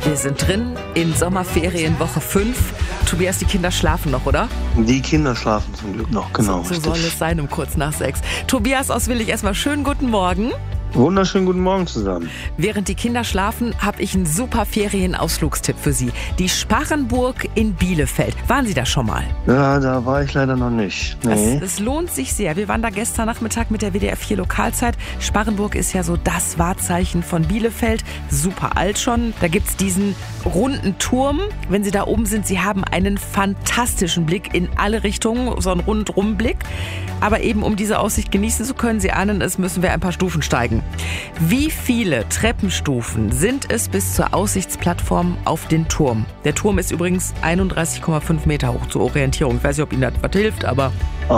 Wir sind drin in Sommerferien Woche 5. Tobias, die Kinder schlafen noch, oder? Die Kinder schlafen zum Glück noch, genau. So soll es sein, um kurz nach 6. Tobias aus Willich, erstmal schönen guten Morgen. Wunderschönen guten Morgen zusammen. Während die Kinder schlafen, habe ich einen super Ferienausflugstipp für Sie. Die Sparrenburg in Bielefeld. Waren Sie da schon mal? Ja, da war ich leider noch nicht. Nee. Es lohnt sich sehr. Wir waren da gestern Nachmittag mit der WDR 4 Lokalzeit. Sparrenburg ist ja so das Wahrzeichen von Bielefeld. Super alt schon. Da gibt's diesen runden Turm. Wenn Sie da oben sind, Sie haben einen fantastischen Blick in alle Richtungen. So einen Rundumblick. Aber eben, um diese Aussicht genießen zu können, Sie ahnen es, müssen wir ein paar Stufen steigen. Wie viele Treppenstufen sind es bis zur Aussichtsplattform auf den Turm? Der Turm ist übrigens 31,5 Meter hoch zur Orientierung. Ich weiß nicht, ob Ihnen das was hilft, aber...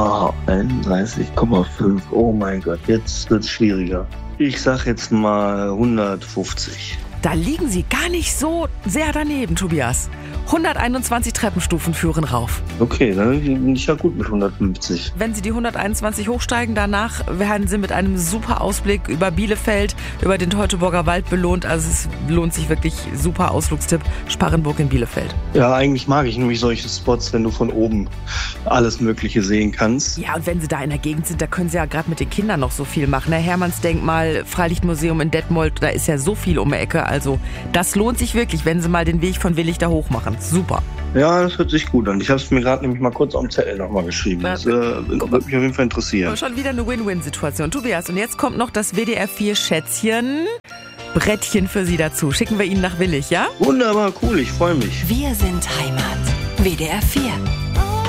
31,5. Oh mein Gott, jetzt wird's schwieriger. Ich sag jetzt mal 150. Da liegen Sie gar nicht so sehr daneben, Tobias. 121 Treppenstufen führen rauf. Okay, dann bin ich ja gut mit 150. Wenn Sie die 121 hochsteigen, danach werden Sie mit einem super Ausblick über Bielefeld, über den Teutoburger Wald belohnt. Also es lohnt sich wirklich, super Ausflugstipp, Sparrenburg in Bielefeld. Ja, eigentlich mag ich nämlich solche Spots, wenn du von oben alles Mögliche sehen kannst. Ja, und wenn Sie da in der Gegend sind, da können Sie ja gerade mit den Kindern noch so viel machen. Hermannsdenkmal, Freilichtmuseum in Detmold, da ist ja so viel um die Ecke. Also das lohnt sich wirklich, wenn Sie mal den Weg von Willich da hoch machen. Super. Ja, das hört sich gut an. Ich habe es mir gerade nämlich mal kurz auf dem Zettel nochmal geschrieben. Das würde mich auf jeden Fall interessieren. Schon wieder eine Win-Win-Situation. Tobias, und jetzt kommt noch das WDR 4 Schätzchen. Brettchen für Sie dazu. Schicken wir Ihnen nach Willich, ja? Wunderbar, cool, ich freue mich. Wir sind Heimat. WDR 4.